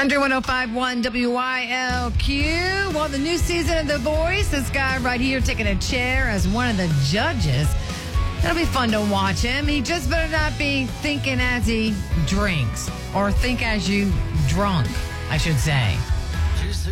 Country 105.1 WYLQ. Well, the new season of The Voice, this guy right here taking a chair as one of the judges. That'll be fun to watch him. He just better not be thinking as he drinks, or think as you drunk, I should say.